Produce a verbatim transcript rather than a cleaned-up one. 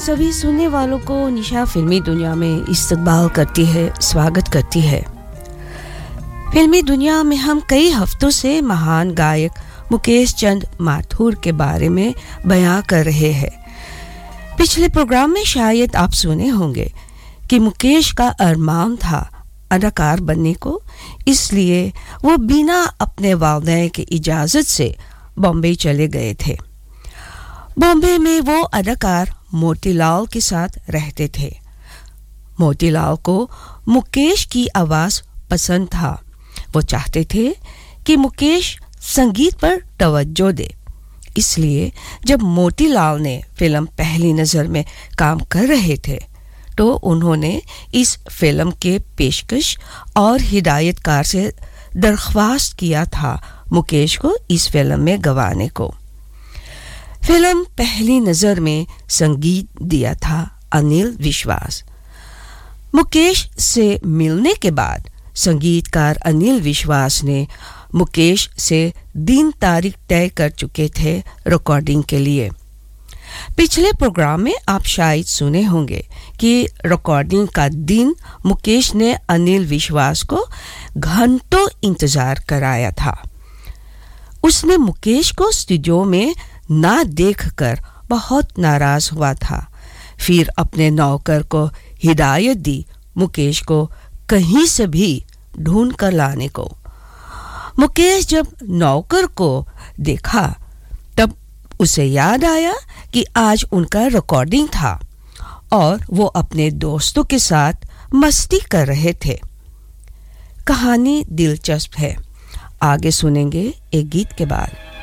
सभी सुनने वालों को निशा फिल्मी दुनिया में इस्तकबाल करती है, स्वागत करती है। फिल्मी दुनिया में हम कई हफ्तों से महान गायक मुकेश चंद माथुर के बारे में बयां कर रहे हैं। पिछले प्रोग्राम में शायद आप सुने होंगे कि मुकेश का अरमान था अदाकार बनने को, इसलिए वो बिना अपने वालिदैन की इजाज़त से बॉम्बे चले गए थे। बॉम्बे में वो अदाकार मोतीलाल के साथ रहते थे। मोतीलाल को मुकेश की आवाज़ पसंद था। वो चाहते थे कि मुकेश संगीत पर तवज्जो दे, इसलिए जब मोतीलाल ने फिल्म पहली नज़र में काम कर रहे थे तो उन्होंने इस फिल्म के पेशकश और हिदायतकार से दरख्वास्त किया था मुकेश को इस फिल्म में गवाने को। फिल्म पहली नज़र में संगीत दिया था अनिल विश्वास। मुकेश से मिलने के बाद संगीतकार अनिल विश्वास ने मुकेश से दिन तारीख तय कर चुके थे रिकॉर्डिंग के लिए। पिछले प्रोग्राम में आप शायद सुने होंगे कि रिकॉर्डिंग का दिन मुकेश ने अनिल विश्वास को घंटों इंतज़ार कराया था। उसने मुकेश को स्टूडियो में ना देखकर बहुत नाराज हुआ था। फिर अपने नौकर को हिदायत दी मुकेश को कहीं से भी ढूंढ कर लाने को। मुकेश जब नौकर को देखा तब उसे याद आया कि आज उनका रिकॉर्डिंग था और वो अपने दोस्तों के साथ मस्ती कर रहे थे। कहानी दिलचस्प है, आगे सुनेंगे एक गीत के बाद।